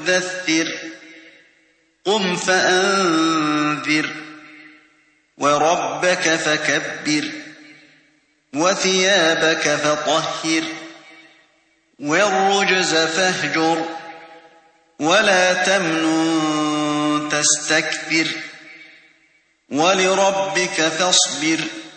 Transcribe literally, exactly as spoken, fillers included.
مدثر قم فأنذر وربك فكبر وثيابك فطهر والرجز فاهجر ولا تمنن تستكبر ولربك فاصبر